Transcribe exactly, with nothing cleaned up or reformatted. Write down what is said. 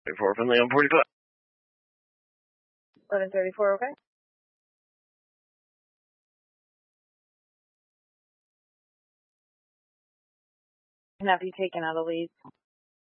thirty-four, friendly on forty-five. eleven thirty-four, okay. Can have you taken out of leads.